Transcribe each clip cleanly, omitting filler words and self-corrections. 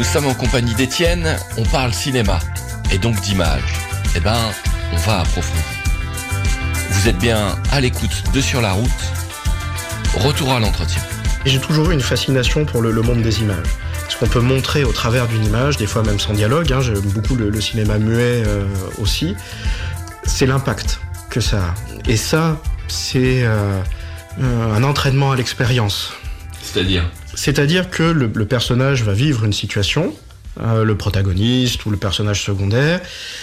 Nous sommes en compagnie d'Étienne, on parle cinéma, et donc d'image. On va approfondir. Vous êtes bien à l'écoute de Sur la route. Retour à l'entretien. J'ai toujours eu une fascination pour le monde des images. Ce qu'on peut montrer au travers d'une image, des fois même sans dialogue, j'aime beaucoup le cinéma muet aussi, c'est l'impact que ça a. Et ça, c'est un entraînement à l'expérience. C'est-à-dire que le personnage va vivre une situation, le protagoniste ou le personnage secondaire,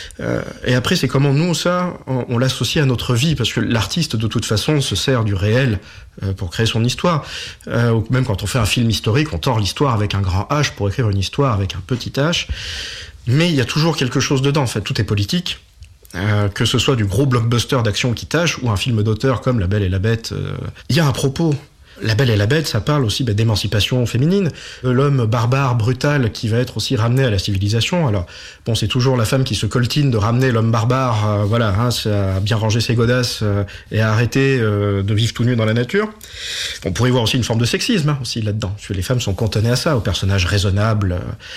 et après c'est comment nous, ça, on l'associe à notre vie, parce que l'artiste de toute façon se sert du réel pour créer son histoire. Ou même quand on fait un film historique, on tord l'histoire avec un grand H pour écrire une histoire avec un petit H, mais il y a toujours quelque chose dedans, en fait, tout est politique. Que ce soit du gros blockbuster d'action qui tâche ou un film d'auteur comme La Belle et la Bête, il y a un propos. La Belle et la Bête, ça parle aussi d'émancipation féminine, de l'homme barbare, brutal, qui va être aussi ramené à la civilisation. Alors, bon, c'est toujours la femme qui se coltine de ramener l'homme barbare, à bien ranger ses godasses et à arrêter de vivre tout nu dans la nature. On pourrait voir aussi une forme de sexisme aussi là-dedans, parce que les femmes sont cantonnées à ça, aux personnages raisonnables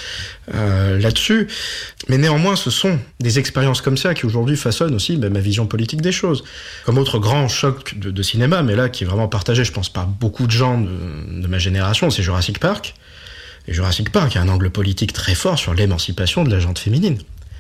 là-dessus. Mais néanmoins, ce sont des expériences comme ça qui aujourd'hui façonnent aussi ma vision politique des choses. Comme autre grand choc de cinéma, mais là qui est vraiment partagé, je pense, par beaucoup de gens de ma génération, c'est Jurassic Park. Et Jurassic Park a un angle politique très fort sur l'émancipation de la gente féminine.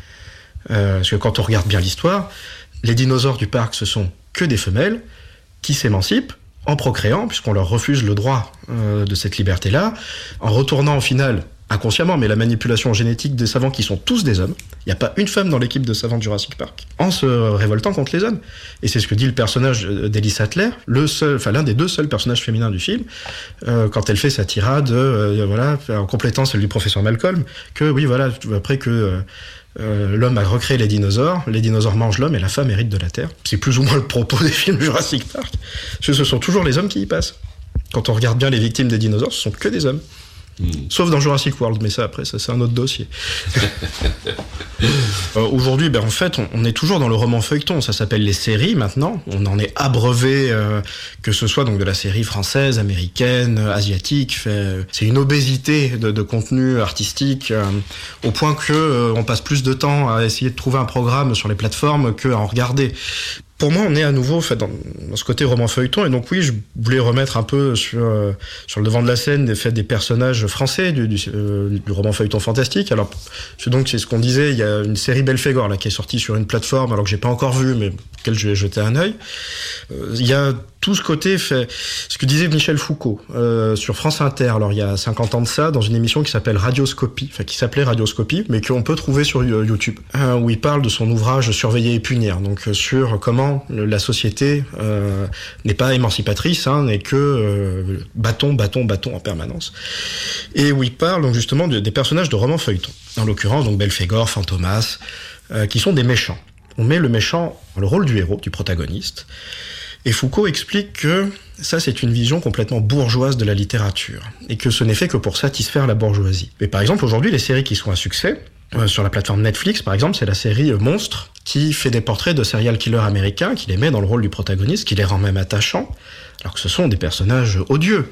Parce que quand on regarde bien l'histoire, les dinosaures du parc, ce sont que des femelles qui s'émancipent en procréant, puisqu'on leur refuse le droit de cette liberté-là, en retournant au final inconsciemment, mais la manipulation génétique des savants qui sont tous des hommes. Il n'y a pas une femme dans l'équipe de savants de Jurassic Park, en se révoltant contre les hommes. Et c'est ce que dit le personnage d'Ellie Sattler, l'un des deux seuls personnages féminins du film, quand elle fait sa tirade, en complétant celle du professeur Malcolm, que oui, voilà, après que l'homme a recréé les dinosaures mangent l'homme et la femme hérite de la terre. C'est plus ou moins le propos des films Jurassic Park. Parce que ce sont toujours les hommes qui y passent. Quand on regarde bien les victimes des dinosaures, ce sont que des hommes. Sauf dans Jurassic World, mais ça c'est un autre dossier. Aujourd'hui, en fait, on est toujours dans le roman feuilleton. Ça s'appelle les séries maintenant. On en est abreuvé, que ce soit donc de la série française, américaine, asiatique. C'est une obésité de contenu artistique au point que on passe plus de temps à essayer de trouver un programme sur les plateformes qu'à en regarder. Pour moi, on est à nouveau dans ce côté roman feuilleton, et donc oui, je voulais remettre un peu sur le devant de la scène des personnages français du roman feuilleton fantastique. Alors, c'est ce qu'on disait, il y a une série Belphégor là qui est sortie sur une plateforme, alors que j'ai pas encore vu, mais auquel je vais jeter un œil. Il y a tout ce côté ce que disait Michel Foucault sur France Inter, alors il y a 50 ans de ça, dans une émission qui s'appelle Radioscopie, qui s'appelait Radioscopie, mais qu'on peut trouver sur YouTube, où il parle de son ouvrage Surveiller et punir, donc sur comment la société n'est pas émancipatrice, et que bâton en permanence. Et où il parle donc justement des personnages de romans feuilletons, en l'occurrence donc Belphégor, Fantomas, qui sont des méchants. On met le méchant dans le rôle du héros, du protagoniste. Et Foucault explique que ça, c'est une vision complètement bourgeoise de la littérature, et que ce n'est fait que pour satisfaire la bourgeoisie. Mais par exemple, aujourd'hui, les séries qui sont un succès, sur la plateforme Netflix, par exemple, c'est la série Monstre, qui fait des portraits de serial killers américains, qui les met dans le rôle du protagoniste, qui les rend même attachants, alors que ce sont des personnages odieux.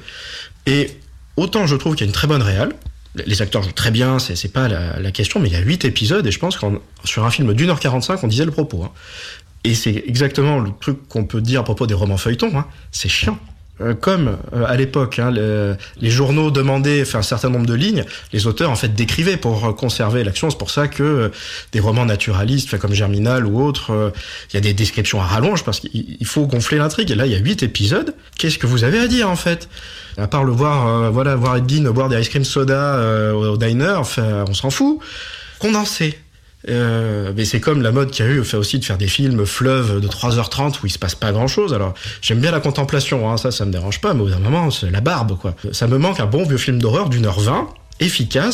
Et autant je trouve qu'il y a une très bonne réal, les acteurs jouent très bien, c'est pas la question, mais il y a 8 épisodes, et je pense que sur un film d'1h45, on disait le propos. Et c'est exactement le truc qu'on peut dire à propos des romans feuilletons, c'est chiant. Comme à l'époque, les journaux demandaient un certain nombre de lignes, les auteurs en fait décrivaient pour conserver l'action. C'est pour ça que des romans naturalistes, comme Germinal ou autres, il y a des descriptions à rallonge parce qu'il faut gonfler l'intrigue. Et là, il y a 8 épisodes. Qu'est-ce que vous avez à dire en fait ? À part le voir Edwin boire des ice cream soda au diner, on s'en fout. Condensé. Mais c'est comme la mode qu'il y a eu aussi de faire des films fleuves de 3h30 où il se passe pas grand chose. Alors j'aime bien la contemplation, ça me dérange pas, mais au bout d'un moment c'est la barbe quoi. Ça me manque un bon vieux film d'horreur d'1h20, efficace,